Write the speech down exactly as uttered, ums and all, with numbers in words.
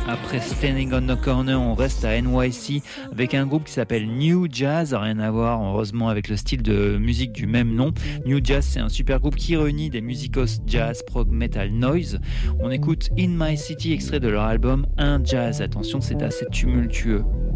Après Standing on the Corner, on reste à N Y C avec un groupe qui s'appelle New Jazz, rien à voir heureusement avec le style de musique du même nom. New Jazz, c'est un super groupe qui réunit des musicos jazz, prog, metal, noise. On écoute In My City, extrait de leur album Un Jazz. Attention, c'est assez tumultueux.